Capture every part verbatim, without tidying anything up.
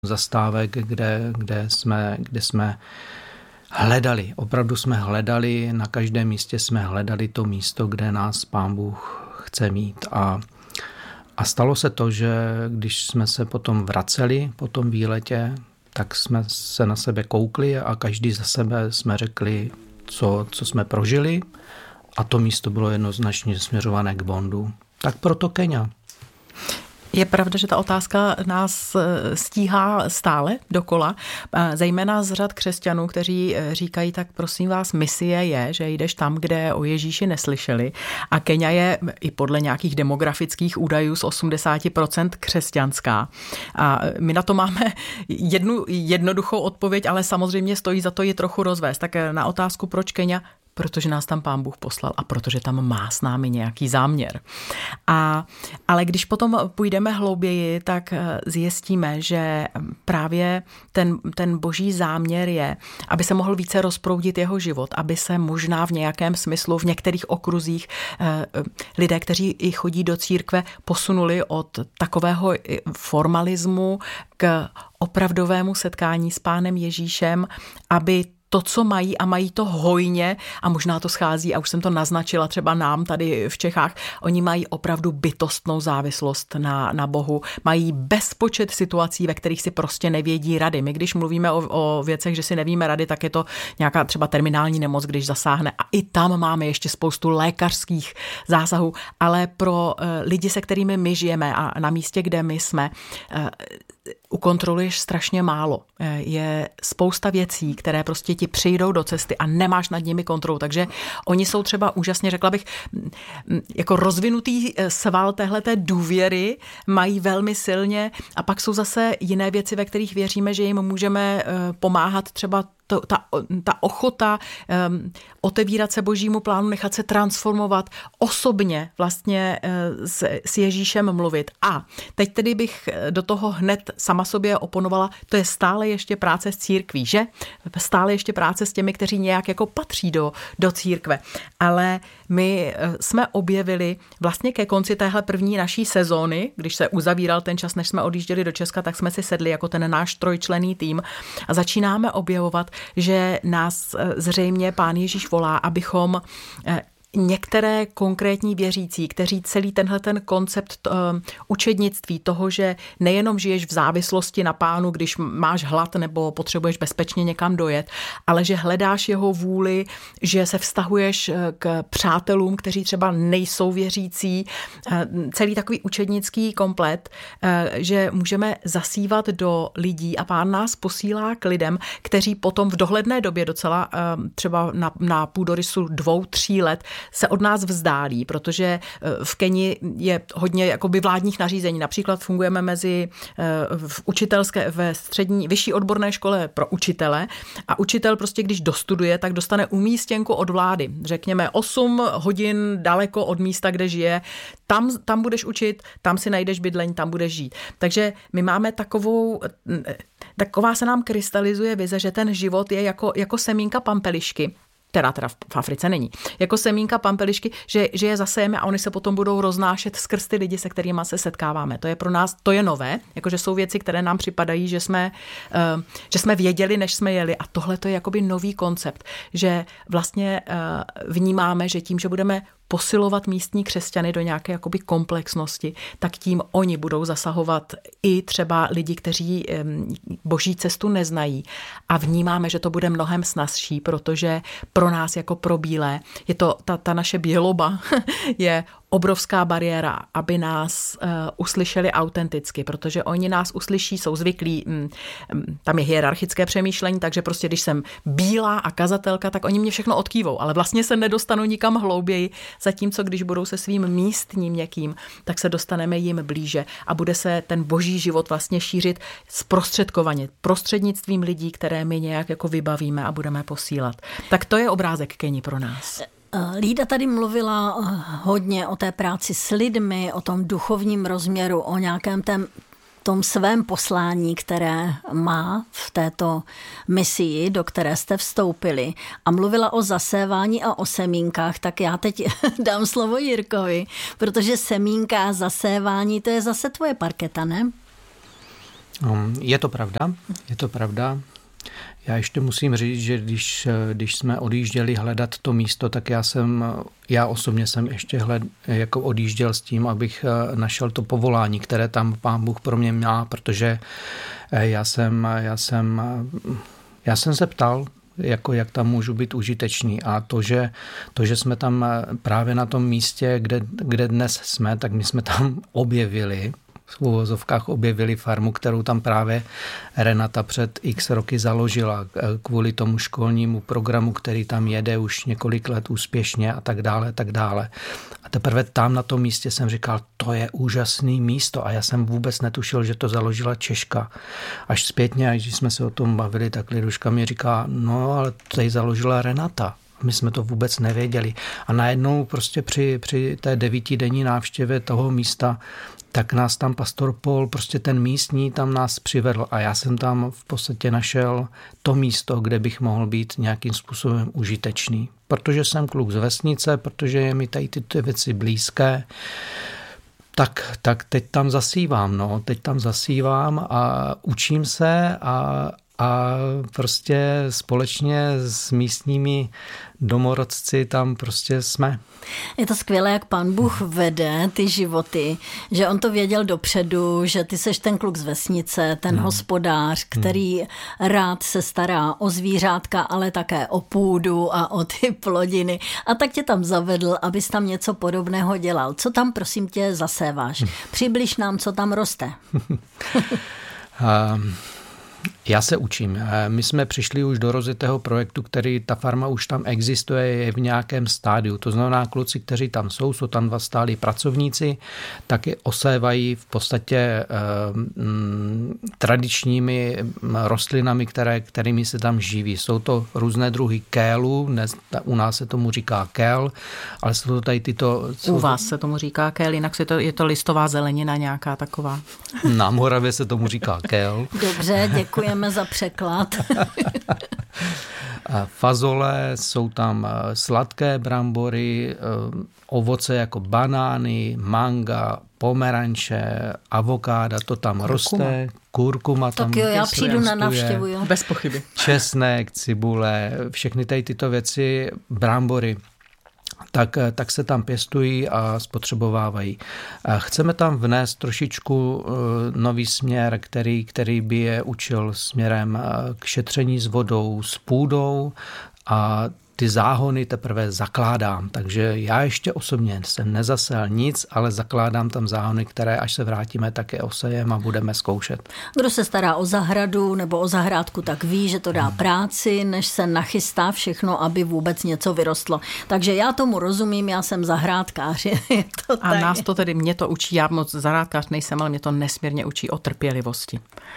zastávek, kde, kde, jsme, kde jsme hledali, opravdu jsme hledali, na každém místě jsme hledali to místo, kde nás Pán Bůh chce mít. A, a stalo se to, že když jsme se potom vraceli po tom výletě, tak jsme se na sebe koukli a každý za sebe jsme řekli, co, co jsme prožili, a to místo bylo jednoznačně směřované k Bondu. Tak proto Kenia. Je pravda, že ta otázka nás stíhá stále dokola, zejména z řad křesťanů, kteří říkají, tak prosím vás, misie je, že jdeš tam, kde o Ježíši neslyšeli, a Kenia je i podle nějakých demografických údajů z osmdesát procent křesťanská. A my na to máme jednu jednoduchou odpověď, ale samozřejmě stojí za to ji trochu rozvést. Tak na otázku, proč Kenia? Protože nás tam Pán Bůh poslal a protože tam má s námi nějaký záměr. A, ale když potom půjdeme hlouběji, tak zjistíme, že právě ten, ten boží záměr je, aby se mohl více rozproudit jeho život, aby se možná v nějakém smyslu, v některých okruzích lidé, kteří i chodí do církve, posunuli od takového formalismu k opravdovému setkání s Pánem Ježíšem, aby to, co mají, a mají to hojně, a možná to schází, a už jsem to naznačila třeba nám tady v Čechách, oni mají opravdu bytostnou závislost na, na Bohu, mají bezpočet situací, ve kterých si prostě nevědí rady. My, když mluvíme o, o věcech, že si nevíme rady, tak je to nějaká třeba terminální nemoc, když zasáhne, a i tam máme ještě spoustu lékařských zásahů, ale pro uh, lidi, se kterými my žijeme a na místě, kde my jsme, uh, ukontroluješ strašně málo. Je spousta věcí, které prostě ti přijdou do cesty a nemáš nad nimi kontrolu. Takže oni jsou třeba úžasně, řekla bych, jako rozvinutý sval téhleté důvěry, mají velmi silně, a pak jsou zase jiné věci, ve kterých věříme, že jim můžeme pomáhat, třeba To, ta, ta ochota um, otevírat se božímu plánu, nechat se transformovat, osobně vlastně uh, s, s Ježíšem mluvit. A teď tedy bych do toho hned sama sobě oponovala, to je stále ještě práce s církví, že? Stále ještě práce s těmi, kteří nějak jako patří do, do církve. Ale my uh, jsme objevili vlastně ke konci téhle první naší sezóny, když se uzavíral ten čas, než jsme odjížděli do Česka, tak jsme si sedli jako ten náš trojčlenný tým a začínáme objevovat, že nás zřejmě Pán Ježíš volá, abychom některé konkrétní věřící, kteří celý tenhle ten koncept uh, učednictví toho, že nejenom žiješ v závislosti na Pánu, když máš hlad nebo potřebuješ bezpečně někam dojet, ale že hledáš jeho vůli, že se vztahuješ k přátelům, kteří třeba nejsou věřící, uh, celý takový učednický komplet, uh, že můžeme zasívat do lidí, a Pán nás posílá k lidem, kteří potom v dohledné době docela uh, třeba na, na půdorysu dvou, tří let se od nás vzdálí, protože v Keni je hodně jakoby vládních nařízení. Například fungujeme mezi v učitelské, ve střední, vyšší odborné škole pro učitele, a učitel prostě, když dostuduje, tak dostane umístěnku od vlády. Řekněme osm hodin daleko od místa, kde žije. Tam, tam budeš učit, tam si najdeš bydlení, tam budeš žít. Takže my máme takovou, taková se nám krystalizuje vize, že ten život je jako, jako semínka pampelišky, která teda v Africe není, jako semínka pampelišky, že, že je zasejeme a oni se potom budou roznášet skrz ty lidi, se kterými se setkáváme. To je pro nás, to je nové, jakože jsou věci, které nám připadají, že jsme, uh, že jsme věděli, než jsme jeli, a tohle to je jakoby nový koncept, že vlastně uh, vnímáme, že tím, že budeme posilovat místní křesťany do nějaké jakoby komplexnosti, tak tím oni budou zasahovat i třeba lidi, kteří boží cestu neznají, a vnímáme, že to bude mnohem snazší, protože pro nás jako pro bílé je to, ta, ta naše běloba je obrovská bariéra, aby nás uh, uslyšeli autenticky, protože oni nás uslyší, jsou zvyklí, mm, tam je hierarchické přemýšlení, takže prostě když jsem bílá a kazatelka, tak oni mě všechno odkývou, ale vlastně se nedostanou nikam hlouběji, zatímco když budou se svým místním někým, tak se dostaneme jim blíže a bude se ten boží život vlastně šířit zprostředkovaně, prostřednictvím lidí, které my nějak jako vybavíme a budeme posílat. Tak to je obrázek Keni pro nás. Lída tady mluvila hodně o té práci s lidmi, o tom duchovním rozměru, o nějakém tém, tom svém poslání, které má v této misii, do které jste vstoupili, a mluvila o zasévání a o semínkách, tak já teď dám slovo Jirkovi, protože semínka a zasévání, to je zase tvoje parketa, ne? Je to pravda, je to pravda. Já ještě musím říct, že když, když jsme odjížděli hledat to místo, tak já jsem, já osobně jsem ještě hled, jako odjížděl s tím, abych našel to povolání, které tam Pán Bůh pro mě má, protože já jsem, já jsem, já jsem se ptal, jako jak tam můžu být užitečný. A to, že, to, že jsme tam právě na tom místě, kde, kde dnes jsme, tak my jsme tam objevili, v uvozovkách objevili farmu, kterou tam právě Renata před x roky založila kvůli tomu školnímu programu, který tam jede už několik let úspěšně a tak dále, tak dále. A teprve tam na tom místě jsem říkal, to je úžasný místo a já jsem vůbec netušil, že to založila Češka. Až zpětně, až když jsme se o tom bavili, tak Liduška mi říká, no ale tady založila Renata. My jsme to vůbec nevěděli. A najednou prostě při, při té devítidenní návštěvě toho místa tak nás tam pastor Paul, prostě ten místní, tam nás přivedl a já jsem tam v podstatě našel to místo, kde bych mohl být nějakým způsobem užitečný. Protože jsem kluk z vesnice, protože je mi tady ty věci blízké, tak, tak teď tam zasívám, no, teď tam zasívám a učím se a, a prostě společně s místními domorodci tam prostě jsme. Je to skvělé, jak Pán Bůh vede ty životy, že on to věděl dopředu, že ty seš ten kluk z vesnice, ten hmm. hospodář, který hmm. rád se stará o zvířátka, ale také o půdu a o ty plodiny. A tak tě tam zavedl, abys tam něco podobného dělal. Co tam, prosím tě, zaséváš? Přibliž nám, co tam roste. um. Já se učím. My jsme přišli už do rozjetého projektu, který ta farma už tam existuje, je v nějakém stádiu. To znamená, kluci, kteří tam jsou, jsou tam dva stálí pracovníci, taky osévají v podstatě eh, m, tradičními rostlinami, které, kterými se tam živí. Jsou to různé druhy kélů, dnes, u nás se tomu říká kél, ale jsou to tady tyto... U vás se tomu říká kél, jinak je to, je to listová zelenina nějaká taková. Na Moravě se tomu říká kél. Dobře, děkujeme za překlad. Fazole, jsou tam sladké brambory, ovoce jako banány, manga, pomeranče, avokáda, to tam kurkuma. roste, kurkuma tam. Tak jo, já přijdu na návštěvu, jo. Bez pochyby. Česnek, cibule, všechny tady tyto věci, brambory. Tak, tak se tam pěstují a spotřebovávají. Chceme tam vnést trošičku nový směr, který, který by je učil směrem k šetření s vodou, s půdou a ty záhony teprve zakládám. Takže já ještě osobně jsem nezasel nic, ale zakládám tam záhony, které až se vrátíme, tak je osejem a budeme zkoušet. Kdo se stará o zahradu nebo o zahrádku, tak ví, že to dá hmm. práci, než se nachystá všechno, aby vůbec něco vyrostlo. Takže já tomu rozumím, já jsem zahrádkář. Je to a nás to tedy, mě to učí, já moc zahrádkář nejsem, ale mě to nesmírně učí o trpělivosti.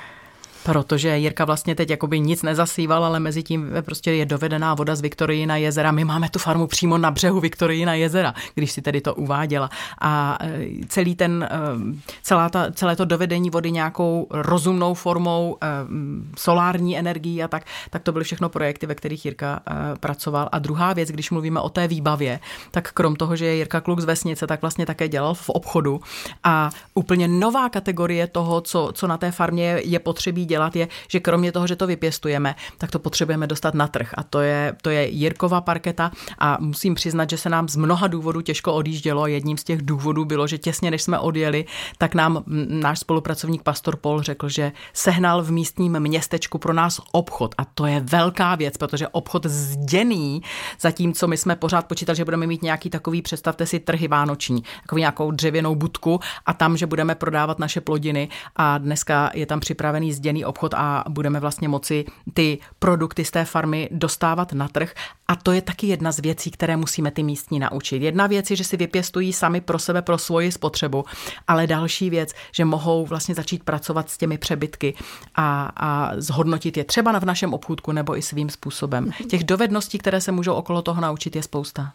Protože Jirka vlastně teď jakoby nic nezasíval, ale mezi tím prostě je dovedená voda z Viktorijina jezera. My máme tu farmu přímo na břehu Viktorijina jezera, když si tedy to uváděla. A celý ten, celá ta, celé to dovedení vody nějakou rozumnou formou, solární energií a tak, tak to byly všechno projekty, ve kterých Jirka pracoval. A druhá věc, když mluvíme o té výbavě, tak krom toho, že je Jirka kluk z vesnice, tak vlastně také dělal v obchodu. A úplně nová kategorie toho, co, co na té farmě je potřebí dělat, je, že kromě toho, že to vypěstujeme, tak to potřebujeme dostat na trh. A to je, to je Jirkova parketa a musím přiznat, že se nám z mnoha důvodů těžko odjíždělo. Jedním z těch důvodů bylo, že těsně než jsme odjeli, tak nám náš spolupracovník pastor Paul řekl, že sehnal v místním městečku pro nás obchod. A to je velká věc, protože obchod zděný, zatímco my jsme pořád počítali, že budeme mít nějaký takový, představte si, trhy vánoční, takový nějakou dřevěnou budku a tam, že budeme prodávat naše plodiny a dneska je tam připravený zděný obchod a budeme vlastně moci ty produkty z té farmy dostávat na trh. A to je taky jedna z věcí, které musíme ty místní naučit. Jedna věc je, že si vypěstují sami pro sebe, pro svoji spotřebu, ale další věc, že mohou vlastně začít pracovat s těmi přebytky a, a zhodnotit je třeba v našem obchůdku nebo i svým způsobem. Těch dovedností, které se můžou okolo toho naučit, je spousta.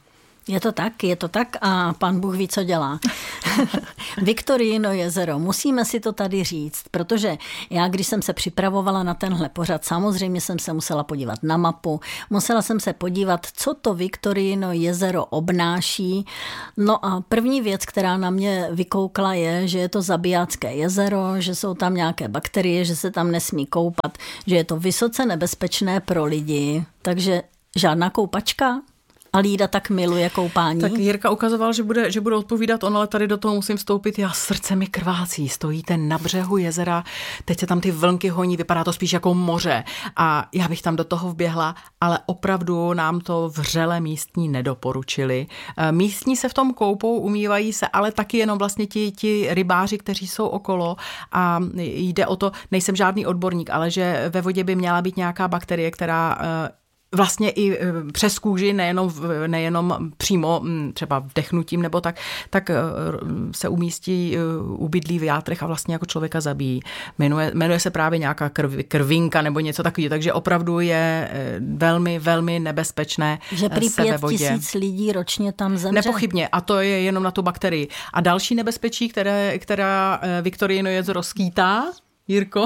Je to tak, je to tak a pan Bůh ví, co dělá. Viktorino jezero, musíme si to tady říct, protože já, když jsem se připravovala na tenhle pořad, samozřejmě jsem se musela podívat na mapu, musela jsem se podívat, co to Viktorino jezero obnáší. No a první věc, která na mě vykoukla, je, že je to zabijácké jezero, že jsou tam nějaké bakterie, že se tam nesmí koupat, že je to vysoce nebezpečné pro lidi, takže žádná koupačka? A Lída tak miluje koupání. Tak Jirka ukazoval, že bude, že bude odpovídat on, ale tady do toho musím vstoupit. Já srdce mi krvácí. Stojíte na břehu jezera, teď se tam ty vlnky honí, vypadá to spíš jako moře. A já bych tam do toho vběhla, ale opravdu nám to vřele místní nedoporučili. Místní se v tom koupou, umývají se, ale taky jenom vlastně ti, ti rybáři, kteří jsou okolo. A jde o to, nejsem žádný odborník, ale že ve vodě by měla být nějaká bakterie, která vlastně i přes kůži, nejenom, nejenom přímo třeba vdechnutím nebo tak, tak se umístí u bydlí v játrech a vlastně jako člověka zabíjí. Jmenuje, jmenuje se právě nějaká krv, krvinka nebo něco takového, takže opravdu je velmi, velmi nebezpečné že prý se ve vodě. Pět tisíc lidí ročně tam zemře. Nepochybně a to je jenom na tu bakterii. A další nebezpečí, které, která Viktorino jezero skýtá, Jirko?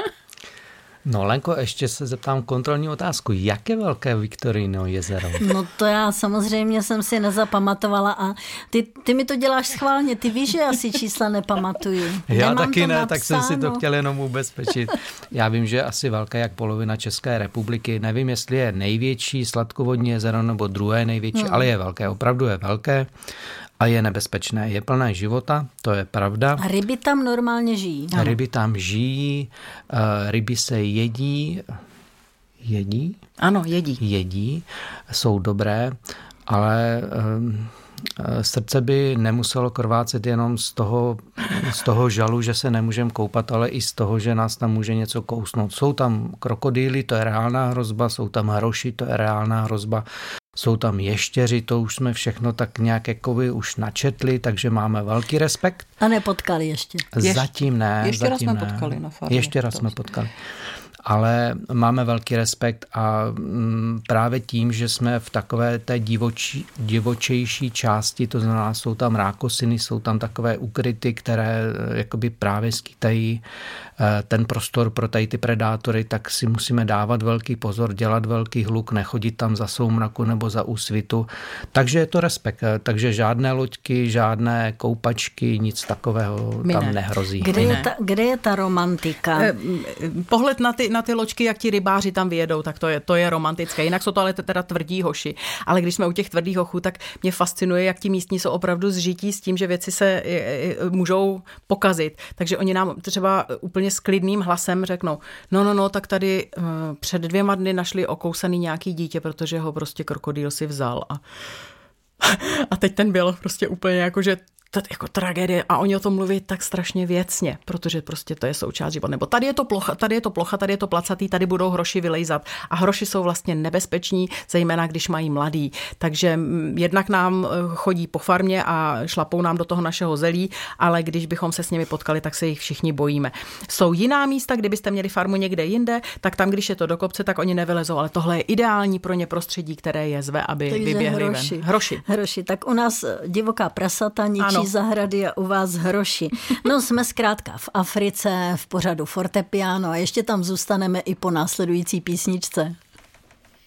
No Lenko, ještě se zeptám kontrolní otázku. Jak je velké Viktorino jezero? No to já samozřejmě jsem si nezapamatovala a ty, ty mi to děláš schválně. Ty víš, že já si čísla nepamatuju. Já Nemám taky ne, napsáno. Tak jsem si to chtěl jenom ubezpečit. Já vím, že je asi velké jak polovina České republiky. Nevím, jestli je největší sladkovodní jezero nebo druhé největší, hmm. ale je velké, opravdu je velké. A je nebezpečné, je plné života, to je pravda. A ryby tam normálně žijí. Ano. Ryby tam žijí, ryby se jedí, jedí? Ano, jedí. Jedí, jsou dobré, ale srdce by nemuselo krvácet jenom z toho, z toho žalu, že se nemůžeme koupat, ale i z toho, že nás tam může něco kousnout. Jsou tam krokodýly, to je reálná hrozba, jsou tam hroši, to je reálná hrozba. Jsou tam ještěři, to už jsme všechno tak nějak jako by už načetli, takže máme velký respekt. A nepotkali ještě? Zatím ne. Ještě raz jsme ne. potkali na farmě. Ještě raz jsme potkali. Ale máme velký respekt a právě tím, že jsme v takové té divočí, divočejší části, to znamená, jsou tam rákosiny, jsou tam takové ukryty, které jakoby právě skýtají ten prostor pro tady ty predátory, tak si musíme dávat velký pozor, dělat velký hluk, nechodit tam za soumraku nebo za úsvitu. Takže je to respekt. Takže žádné loďky, žádné koupačky, nic takového My tam ne. nehrozí. Kde je, ta, kde je ta romantika? Pohled na ty, na ty loďky, jak ti rybáři tam vyjedou, tak to je, to je romantické. Jinak jsou to ale teda tvrdí hoši. Ale když jsme u těch tvrdých hochů, tak mě fascinuje, jak ti místní jsou opravdu zžití s tím, že věci se můžou pokazit. Takže oni nám třeba úplně s klidným hlasem řeknou, no, no, no, tak tady uh, před dvěma dny našli okousaný nějaký dítě, protože ho prostě krokodýl si vzal. A, a teď ten byl prostě úplně jako, že jako tragédie a oni o tom mluví tak strašně věcně, protože prostě to je součást života. Nebo tady je to plocha, tady je to plocha, tady je to placatý, tady budou hroši vylejzat. A hroši jsou vlastně nebezpeční, zejména když mají mladý. Takže jednak nám chodí po farmě a šlapou nám do toho našeho zelí, ale když bychom se s nimi potkali, tak se jich všichni bojíme. Jsou jiná místa, kdybyste měli farmu někde jinde, tak tam, když je to do kopce, tak oni nevylezou, ale tohle je ideální pro ně prostředí, které je zve, aby Takže vyběhli hroši. ven. Hroši. Hroši. Tak u nás divoká prasata ničí ano. zahrady a u vás hroši. No jsme zkrátka v Africe, v pořadu Fortepiano a ještě tam zůstaneme i po následující písničce.